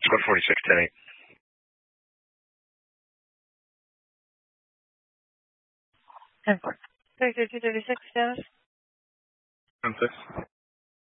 Squad 46, 10-8. 10-4. Victor 236, status? 10-6.